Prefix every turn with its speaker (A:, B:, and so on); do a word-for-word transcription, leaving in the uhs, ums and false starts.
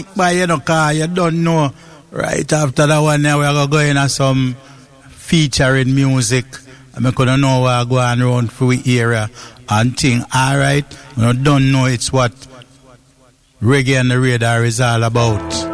A: But you know, car, you don't know. Right after that one, now we're going to some featuring music. I couldn't know what going around through the area and thing. Alright, you don't know it's what Reggae on the Radar is all about.